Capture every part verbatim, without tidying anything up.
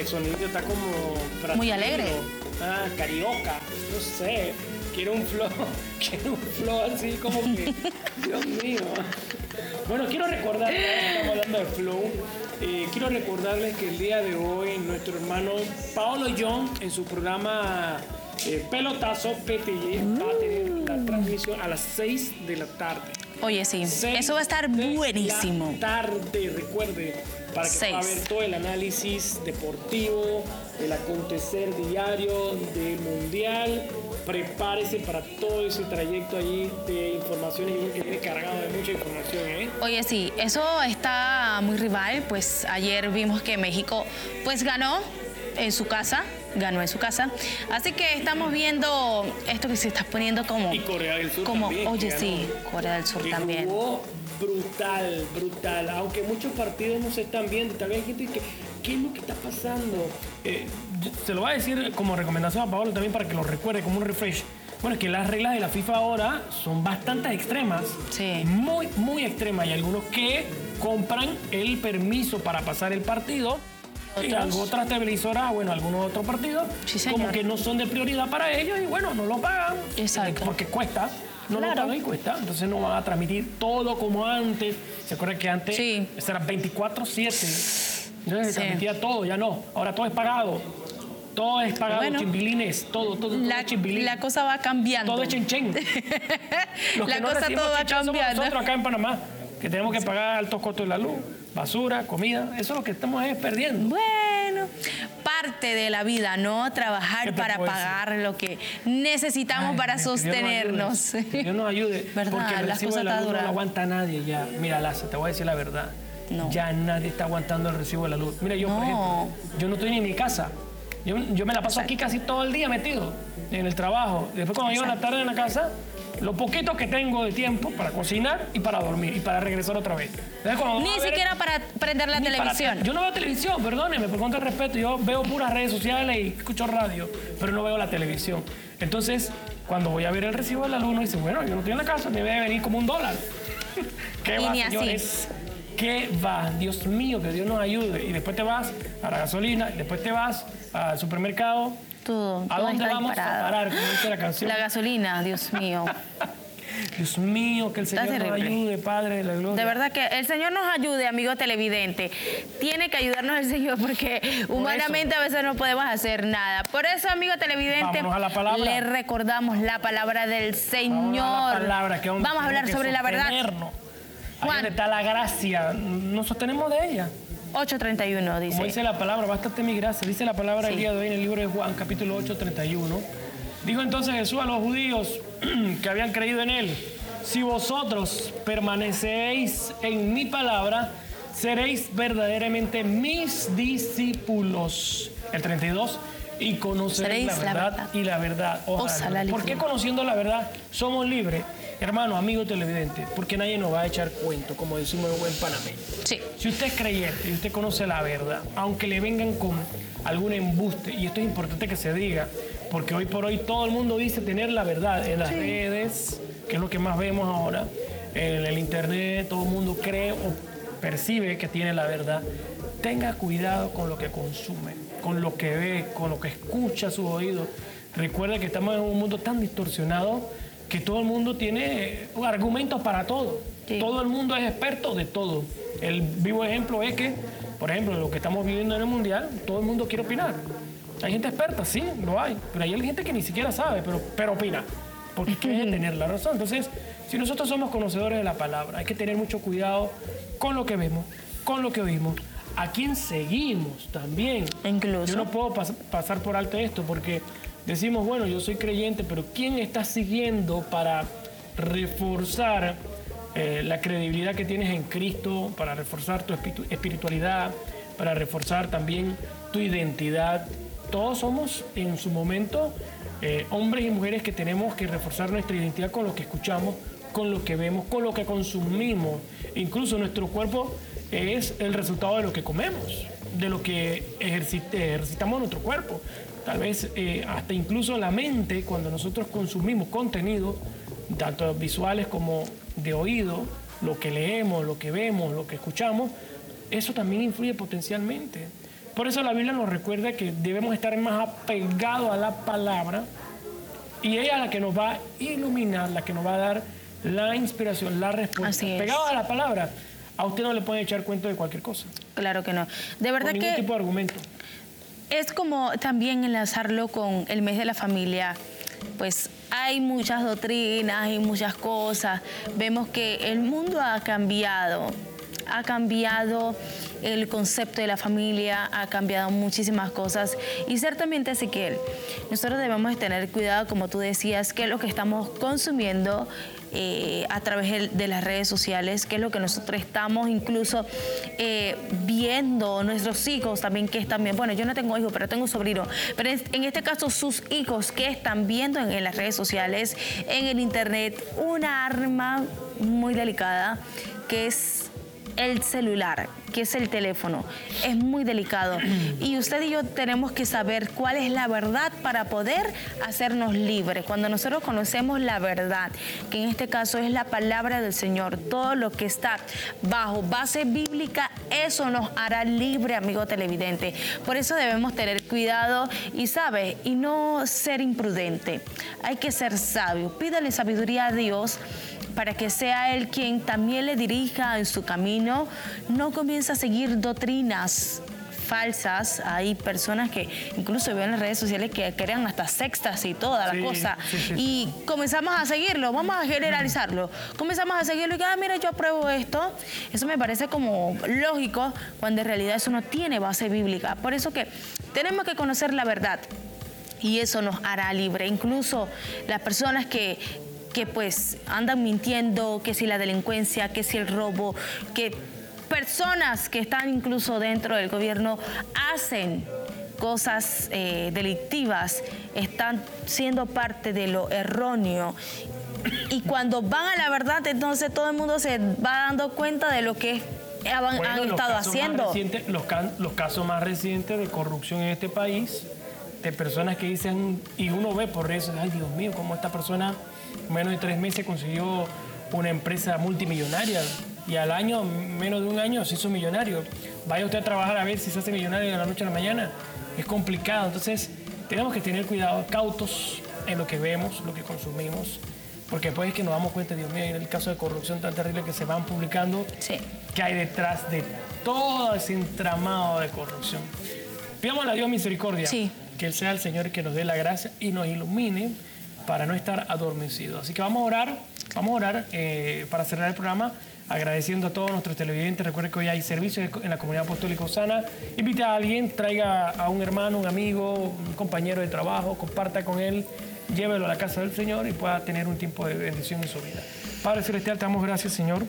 el sonido está como... Muy alegre. Ah, carioca, no sé. Quiero un flow, quiero un flow así como que... Dios mío. Bueno, quiero recordarles, estamos hablando de flow, eh, quiero recordarles que el día de hoy nuestro hermano Paolo John en su programa eh, Pelotazo P T Y mm. va a tener la transmisión a las seis de la tarde. Oye, sí, eso va a estar buenísimo. La tarde, recuerde, para que pueda ver todo el análisis deportivo, el acontecer diario del Mundial. Prepárese para todo ese trayecto allí de informaciones que viene cargado de mucha información, ¿eh? Oye, sí, eso está muy rival, pues ayer vimos que México pues ganó en su casa, ganó en su casa, así que estamos viendo esto que se está poniendo como... Y Corea del Sur como, también. Oye, sí, Corea del Sur que también. Jugó brutal, brutal, aunque muchos partidos no se están viendo, también hay gente que, ¿qué es lo que está pasando? Eh, se lo voy a decir como recomendación a Paolo también para que lo recuerde como un refresh. Bueno, es que las reglas de la FIFA ahora son bastante extremas, sí. muy, muy extremas. Hay algunos que compran el permiso para pasar el partido. Y otras televisoras, bueno, algunos otros partidos, sí, como que no son de prioridad para ellos y bueno, no lo pagan. Exacto. Porque cuesta, no claro. lo pagan y cuesta. Entonces no van a transmitir todo como antes. ¿Se acuerdan que antes sí. era veinticuatro siete? Entonces se sí. transmitía todo, ya no. Ahora todo es pagado. Todo es pagado, bueno, chimbilines, todo, todo, todo la, es chimbilín. La cosa va cambiando. Todo es chenchen. La no cosa todo va cambiando. Nosotros acá en Panamá, que tenemos que pagar altos costos de la luz, basura, comida, eso es lo que estamos es perdiendo. Bueno, parte de la vida, ¿no? Trabajar para pagar decir? Lo que necesitamos Ay, para Dios, sostenernos. Que Dios nos ayude, Dios nos ayude ¿verdad? Porque el Las recibo de la luz duran. no lo aguanta nadie ya. Mira, Laza, te voy a decir la verdad. No. Ya nadie está aguantando el recibo de la luz. Mira, yo, no. por ejemplo, yo no estoy ni en mi casa. Yo, yo me la paso Exacto. aquí casi todo el día metido en el trabajo. Después cuando llego en la tarde en la casa, lo poquito que tengo de tiempo para cocinar y para dormir y para regresar otra vez. Ni siquiera ver, para prender la televisión. Para, yo no veo televisión, perdónenme, por contra de respeto. Yo veo puras redes sociales y escucho radio, pero no veo la televisión. Entonces, cuando voy a ver el recibo de la luz, uno dice, bueno, yo no estoy en la casa, me debe venir como un dólar. ¿Qué va, señores? ¿Qué va? Dios mío, que Dios nos ayude. Y después te vas a la gasolina, y después te vas al supermercado. Todo, ¿A todo dónde vamos disparado. a parar, como dice la canción? La gasolina, Dios mío. Dios mío, que el Señor nos ayude, Padre de la gloria. De verdad que el Señor nos ayude, amigo televidente. Tiene que ayudarnos el Señor porque Por humanamente eso. a veces no podemos hacer nada. Por eso, amigo televidente, a la palabra. le recordamos la palabra del Señor. Vamos a, la palabra, que Vamos a hablar sobre la verdad. Ahí donde está la gracia, nos sostenemos de ella. ocho treinta y uno dice. Como dice la palabra, bástate mi gracia. Dice la palabra sí. el día de hoy en el libro de Juan, capítulo ocho, treinta y uno. Dijo entonces Jesús a los judíos que habían creído en él: si vosotros permanecéis en mi palabra, seréis verdaderamente mis discípulos. El treinta y dos. Y conoceréis la verdad, la verdad y la verdad. Ojalá. ¿Por qué conociendo la verdad somos libres? Hermano, amigo televidente, porque nadie nos va a echar cuento, como decimos en buen panameño. Sí. Si usted es creyente y usted conoce la verdad, aunque le vengan con algún embuste, y esto es importante que se diga, porque hoy por hoy todo el mundo dice tener la verdad en las sí. redes, que es lo que más vemos ahora, en el internet, todo el mundo cree o percibe que tiene la verdad. Tenga cuidado con lo que consume, con lo que ve, con lo que escucha a sus oídos. Recuerde que estamos en un mundo tan distorsionado que todo el mundo tiene argumentos para todo. Sí. Todo el mundo es experto de todo. El vivo ejemplo es que, por ejemplo, lo que estamos viviendo en el Mundial, todo el mundo quiere opinar. Hay gente experta, sí, lo hay, pero hay gente que ni siquiera sabe, pero, pero opina, porque quiere tener la razón. Entonces, si nosotros somos conocedores de la palabra, hay que tener mucho cuidado con lo que vemos, con lo que oímos, a quién seguimos también. Incluso. Yo no puedo pas- pasar por alto esto, porque decimos, bueno, yo soy creyente, pero ¿quién estás siguiendo para reforzar eh, la credibilidad que tienes en Cristo, para reforzar tu espiritualidad, para reforzar también tu identidad? Todos somos en su momento eh, hombres y mujeres que tenemos que reforzar nuestra identidad con lo que escuchamos, con lo que vemos, con lo que consumimos. Incluso nuestro cuerpo es el resultado de lo que comemos, de lo que ejercit- ejercitamos nuestro cuerpo. Tal vez eh, hasta incluso la mente, cuando nosotros consumimos contenido, tanto visuales como de oído, lo que leemos, lo que vemos, lo que escuchamos, eso también influye potencialmente. Por eso la Biblia nos recuerda que debemos estar más apegados a la palabra y ella es la que nos va a iluminar, la que nos va a dar la inspiración, la respuesta. Así es. Pegados a la palabra, a usted no le pueden echar cuento de cualquier cosa. Claro que no. De verdad Con ningún que tipo de argumento. es como también enlazarlo con el mes de la familia. Pues hay muchas doctrinas y muchas cosas. Vemos que el mundo ha cambiado. Ha cambiado el concepto de la familia, ha cambiado muchísimas cosas. Y ciertamente, Ezequiel, nosotros debemos de tener cuidado, como tú decías, qué es lo que estamos consumiendo eh, a través de las redes sociales, qué es lo que nosotros estamos incluso eh, viendo, nuestros hijos también que están viendo. Bueno, yo no tengo hijos, pero tengo sobrinos. Pero en este caso, sus hijos que están viendo en, en las redes sociales, en el internet, una arma muy delicada que es el celular, que es el teléfono. Es muy delicado. Y usted y yo tenemos que saber cuál es la verdad para poder hacernos libres. Cuando nosotros conocemos la verdad, que en este caso es la palabra del Señor, todo lo que está bajo base bíblica, eso nos hará libre, amigo televidente. Por eso debemos tener cuidado y, ¿sabe? Y no ser imprudente. Hay que ser sabio. Pídale sabiduría a Dios para que sea Él quien también le dirija en su camino. No comienza a seguir doctrinas falsas. Hay personas que incluso veo en las redes sociales que crean hasta sextas y toda Sí, la cosa. sí, sí. Y comenzamos a seguirlo, vamos a generalizarlo. Comenzamos a seguirlo y, ah, mira, yo apruebo esto. Eso me parece como lógico, cuando en realidad eso no tiene base bíblica. Por eso que tenemos que conocer la verdad y eso nos hará libre. Incluso las personas que que pues andan mintiendo, que si la delincuencia, que si el robo, que personas que están incluso dentro del gobierno hacen cosas eh, delictivas, están siendo parte de lo erróneo. Y cuando van a la verdad, entonces todo el mundo se va dando cuenta de lo que han, Bueno, han los estado casos más haciendo. recientes- los, ca- los casos más recientes de corrupción en este país, de personas que dicen, y uno ve por eso, ay Dios mío, cómo esta persona en menos de tres meses consiguió una empresa multimillonaria y al año, menos de un año, se hizo millonario. Vaya usted a trabajar a ver si se hace millonario de la noche a la mañana. Es complicado, entonces tenemos que tener cuidado, cautos en lo que vemos, lo que consumimos, porque después es que nos damos cuenta, Dios mío, en el caso de corrupción tan terrible que se van publicando, Sí. que hay detrás de todo ese entramado de corrupción. Pidámosle a Dios misericordia, Sí. que Él sea el Señor que nos dé la gracia y nos ilumine para no estar adormecidos. Así que vamos a orar, vamos a orar eh, para cerrar el programa, agradeciendo a todos nuestros televidentes. Recuerden que hoy hay servicios en la Comunidad Apostólica Osana. Invite a alguien, traiga a un hermano, un amigo, un compañero de trabajo, comparta con él, llévelo a la casa del Señor y pueda tener un tiempo de bendición en su vida. Padre Celestial, te damos gracias, Señor,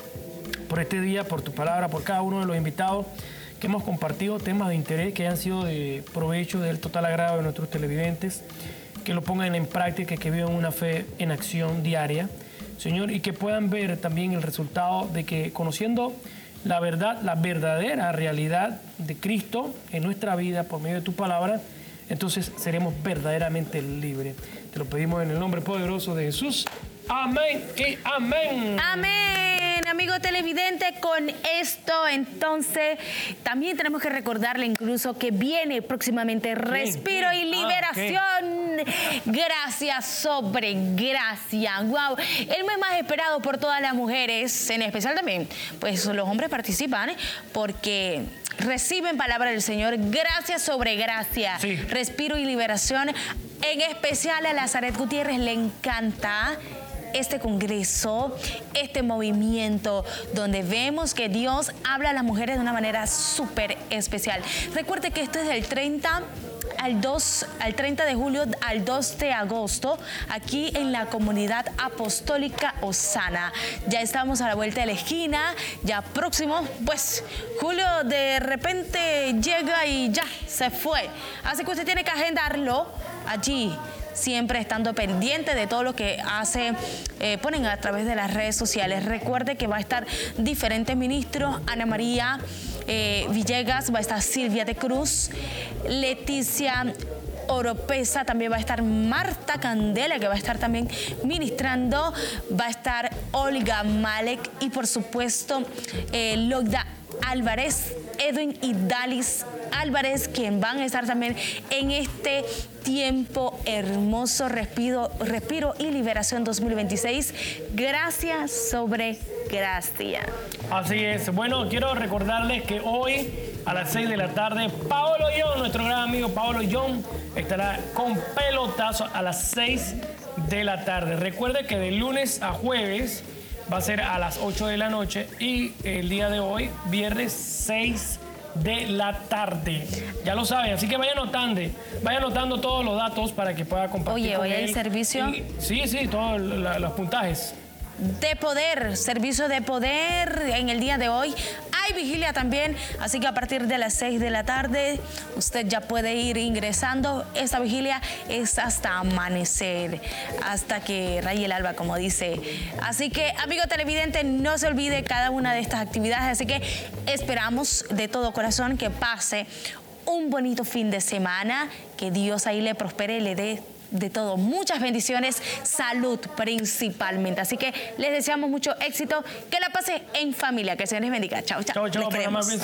por este día, por tu palabra, por cada uno de los invitados que hemos compartido, temas de interés que hayan sido de provecho, del total agrado de nuestros televidentes, que lo pongan en práctica, que vivan una fe en acción diaria, Señor, y que puedan ver también el resultado de que conociendo la verdad, la verdadera realidad de Cristo en nuestra vida por medio de tu palabra, entonces seremos verdaderamente libres. Te lo pedimos en el nombre poderoso de Jesús. Amén y amén. Amén, amigo televidente. Con esto, entonces, también tenemos que recordarle incluso que viene próximamente Respiro y ¿Quién? Liberación. Gracia sobre gracia. Wow. El mes más esperado por todas las mujeres, en especial también, pues los hombres participan porque reciben palabra del Señor. Gracia sobre gracia. Sí. Respiro y liberación. En especial a Lazaret Gutiérrez le encanta este congreso, este movimiento, donde vemos que Dios habla a las mujeres de una manera súper especial. Recuerde que esto es del treinta al dos, al treinta de julio al dos de agosto, aquí en la Comunidad Apostólica Osana. Ya estamos a la vuelta de la esquina, ya próximo, pues julio de repente llega y ya se fue. Así que usted tiene que agendarlo allí, siempre estando pendiente de todo lo que hace, eh, ponen a través de las redes sociales. Recuerde que va a estar diferentes ministros, Ana María eh, Villegas, va a estar Silvia de Cruz, Leticia Oropesa, también va a estar Marta Candela, que va a estar también ministrando, va a estar Olga Malek y por supuesto eh, Logda Álvarez Edwin y Dalis Álvarez, quien van a estar también en este tiempo hermoso, respiro, respiro y liberación dos mil veintiséis. Gracias sobre gracia. Así es. Bueno, quiero recordarles que hoy a las seis de la tarde, Paolo Young, nuestro gran amigo Paolo Young, estará con pelotazo a las seis de la tarde. Recuerde que de lunes a jueves va a ser a las ocho de la noche y el día de hoy, viernes seis de la tarde. Ya lo saben, así que vaya anotando, vaya anotando todos los datos para que pueda compartir. Oye, con hoy él. hay servicio. Y, sí, sí, todos la, los puntajes. De poder, servicio de poder en el día de hoy. Hay vigilia también, así que a partir de las seis de la tarde usted ya puede ir ingresando. Esta vigilia es hasta amanecer, hasta que raye el alba, como dice. Así que, amigo televidente, no se olvide cada una de estas actividades. Así que esperamos de todo corazón que pase un bonito fin de semana, que Dios ahí le prospere y le dé de todo, muchas bendiciones, salud principalmente. Así que les deseamos mucho éxito, que la pase en familia, que el Señor les bendiga. Chao, chao. Chao, chao. Les queremos.